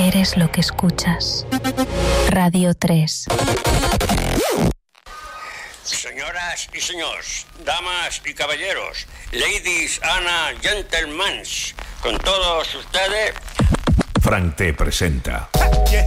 Eres lo que escuchas. Radio 3. Señoras y señores, damas y caballeros, ladies and gentlemen, con todos ustedes... Frank T presenta